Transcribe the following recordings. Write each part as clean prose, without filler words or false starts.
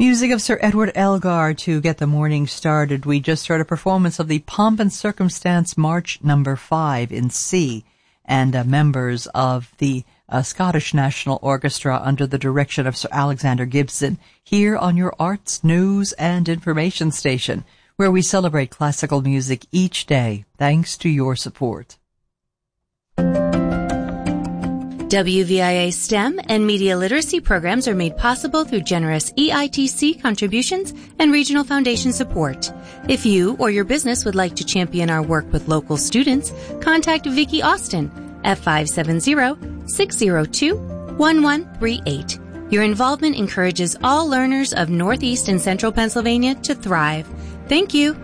Music of Sir Edward Elgar to get the morning started. We just heard a performance of the Pomp and Circumstance March No. 5 in C, and members of the Scottish National Orchestra under the direction of Sir Alexander Gibson, here on your arts, news, and information station, where we celebrate classical music each day, thanks to your support. WVIA STEM and media literacy programs are made possible through generous EITC contributions and regional foundation support. If you or your business would like to champion our work with local students, contact Vicki Austin at 570-602-1138. Your involvement encourages all learners of Northeast and Central Pennsylvania to thrive. Thank you.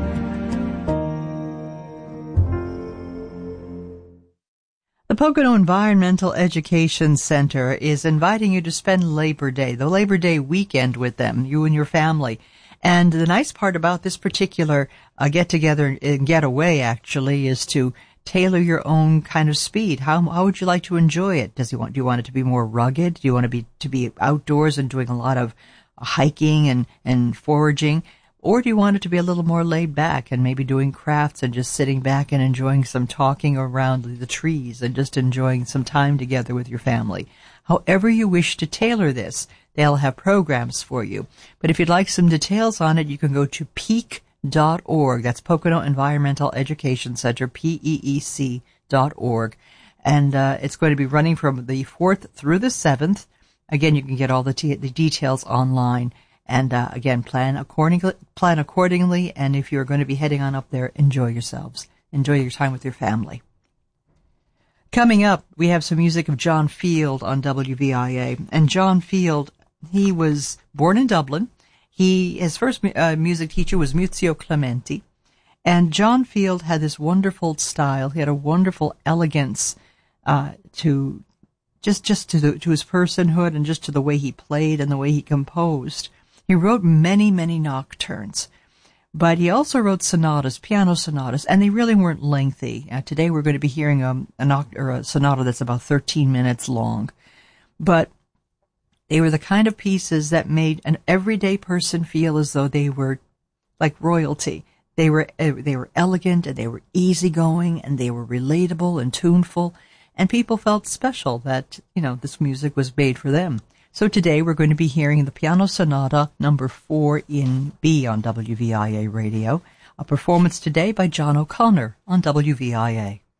The Pocono Environmental Education Center is inviting you to spend Labor Day, the Labor Day weekend with them, you and your family. And the nice part about this particular get-together and getaway, actually, is to tailor your own kind of speed. How would you like to enjoy it? Do you want it to be more rugged? Do you want to be outdoors and doing a lot of hiking and foraging? Or do you want it to be a little more laid back and maybe doing crafts and just sitting back and enjoying some talking around the trees and just enjoying some time together with your family? However you wish to tailor this, they'll have programs for you. But if you'd like some details on it, you can go to PEEC.org. That's Pocono Environmental Education Center, PEEC.org. And it's going to be running from the 4th through the 7th. Again, you can get all the details online. And again, plan accordingly. And if you're going to be heading on up there, enjoy yourselves. Enjoy your time with your family. Coming up, we have some music of John Field on WVIA. And John Field, he was born in Dublin. His first music teacher was Muzio Clementi. And John Field had this wonderful style. He had a wonderful elegance to his personhood and just to the way he played and the way he composed. He wrote many, many nocturnes, but he also wrote sonatas, piano sonatas, and they really weren't lengthy. Today we're going to be hearing a sonata that's about 13 minutes long, but they were the kind of pieces that made an everyday person feel as though they were like royalty. They were elegant, and they were easygoing, and they were relatable and tuneful, and people felt special that, this music was made for them. So today we're going to be hearing the Piano Sonata No. 4 in B on WVIA Radio, a performance today by John O'Connor on WVIA.